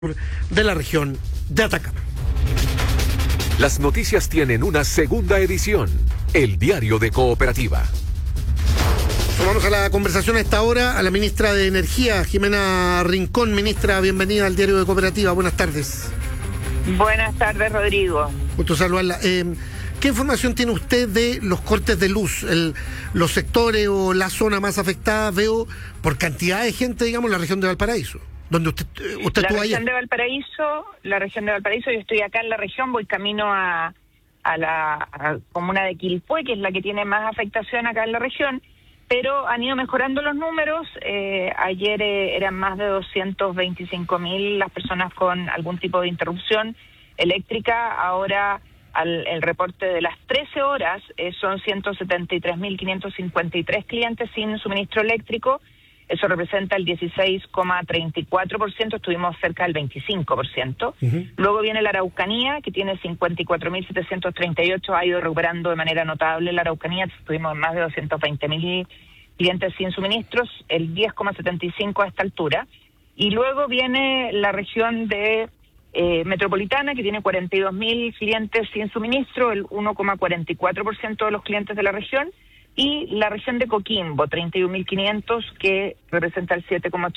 de la región de Atacama. Las noticias tienen una segunda edición, el Diario de Cooperativa. Vamos a la conversación a esta hora a la ministra de Energía, Jimena Rincón. Ministra, bienvenida al Diario de Cooperativa. Buenas tardes. Buenas tardes, Rodrigo. Gusto saludarla. ¿Qué información tiene usted de los cortes de luz? Los sectores o la zona más afectada, veo por cantidad de gente, digamos, la región de Valparaíso, donde usted estuvo La allá. región de Valparaíso, yo estoy acá en la región, voy camino a la comuna de Quilpué, que es la que tiene más afectación acá en la región, pero han ido mejorando los números. Ayer eran más de 225.000 las personas con algún tipo de interrupción eléctrica. Ahora el reporte de las 13 horas son 173.553 clientes sin suministro eléctrico. Eso representa el 16,34%, estuvimos cerca del 25%. Luego viene la Araucanía, que tiene 54.738, ha ido recuperando de manera notable la Araucanía, estuvimos en más de 220.000 clientes sin suministros, el 10,75% a esta altura. Y luego viene la región de metropolitana, que tiene 42.000 clientes sin suministro, el 1,44% de los clientes de la región. Y la región de Coquimbo, 31.500, que representa el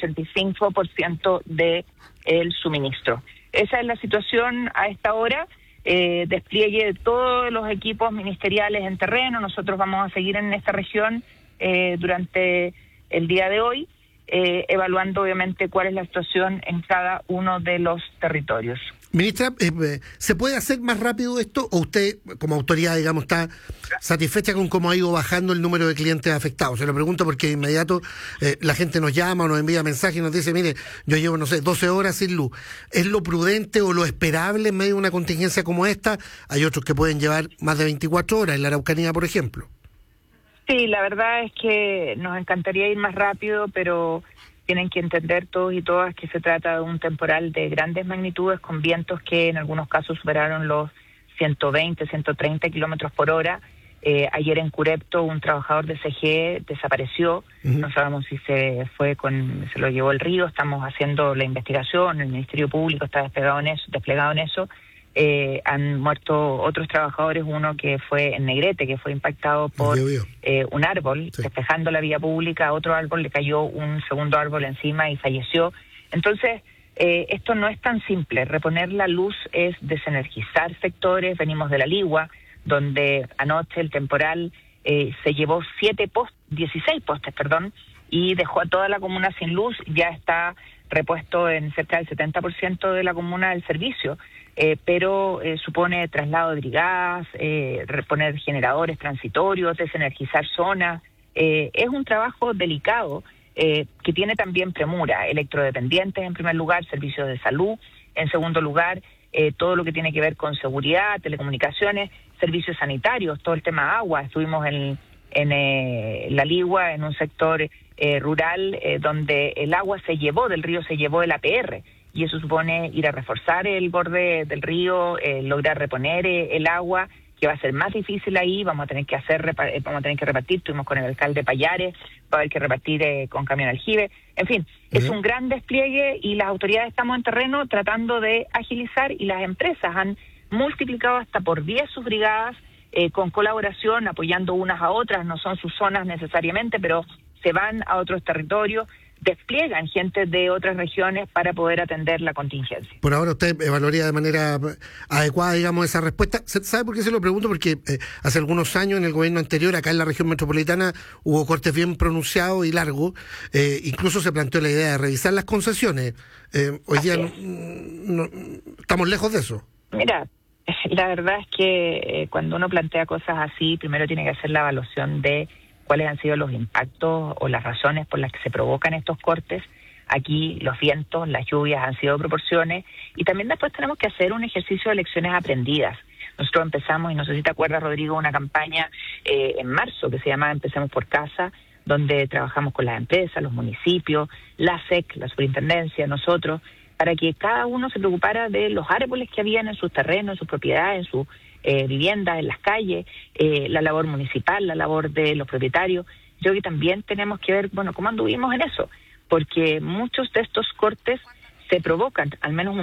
7,85% del suministro. Esa es la situación a esta hora. Despliegue de todos los equipos ministeriales en terreno. Nosotros vamos a seguir en esta región durante el día de hoy, evaluando obviamente cuál es la situación en cada uno de los territorios. Ministra, ¿se puede hacer más rápido esto o usted, como autoridad, digamos, está satisfecha con cómo ha ido bajando el número de clientes afectados? Se lo pregunto porque de inmediato la gente nos llama o nos envía mensajes y nos dice, mire, yo llevo, 12 horas sin luz. ¿Es lo prudente o lo esperable en medio de una contingencia como esta? Hay otros que pueden llevar más de 24 horas, en la Araucanía, por ejemplo. Sí, la verdad es que nos encantaría ir más rápido, pero tienen que entender todos y todas que se trata de un temporal de grandes magnitudes con vientos que en algunos casos superaron los 120, 130 kilómetros por hora. Ayer en Curepto un trabajador de CGE desapareció. No sabemos si se lo llevó el río. Estamos haciendo la investigación, el Ministerio Público está desplegado en eso. Han muerto otros trabajadores, uno que fue en Negrete, que fue impactado por un árbol, despejando la vía pública. A otro árbol le cayó un segundo árbol encima y falleció. Entonces, esto no es tan simple. Reponer la luz es desenergizar sectores. Venimos de La Ligua, donde anoche el temporal se llevó 16 postes, y dejó a toda la comuna sin luz. Ya está repuesto en cerca del 70% de la comuna del servicio. Pero supone traslado de brigadas, reponer generadores transitorios, desenergizar zonas. Es un trabajo delicado que tiene también premura. Electrodependientes en primer lugar, servicios de salud en segundo lugar, todo lo que tiene que ver con seguridad, telecomunicaciones, servicios sanitarios, todo el tema agua. Estuvimos en La Ligua, en un sector rural donde el agua del río se llevó el APR. Y eso supone ir a reforzar el borde del río, lograr reponer el agua, que va a ser más difícil ahí. Vamos a tener que repartir. Estuvimos con el alcalde Payares, va a haber que repartir con camión aljibe. En fin, es un gran despliegue y las autoridades estamos en terreno tratando de agilizar, y las empresas han multiplicado hasta por 10 sus brigadas con colaboración, apoyando unas a otras. No son sus zonas necesariamente, pero se van a otros territorios, despliegan gente de otras regiones para poder atender la contingencia. Por ahora usted evaluaría de manera adecuada, digamos, esa respuesta. ¿Sabe por qué se lo pregunto? Porque hace algunos años en el gobierno anterior, acá en la región metropolitana, hubo cortes bien pronunciados y largos. Incluso se planteó la idea de revisar las concesiones. Hoy día no, estamos lejos de eso. Mira, la verdad es que cuando uno plantea cosas así, primero tiene que hacer la evaluación de cuáles han sido los impactos o las razones por las que se provocan estos cortes. Aquí los vientos, las lluvias han sido proporciones, y también después tenemos que hacer un ejercicio de lecciones aprendidas. Nosotros empezamos, y no sé si te acuerdas, Rodrigo, una campaña en marzo que se llama Empecemos por Casa, donde trabajamos con las empresas, los municipios, la SEC, la superintendencia, nosotros, para que cada uno se preocupara de los árboles que habían en sus terrenos, en sus propiedades, en sus viviendas, en las calles, la labor municipal, la labor de los propietarios. Yo creo que también tenemos que ver, cómo anduvimos en eso, porque muchos de estos cortes se provocan al menos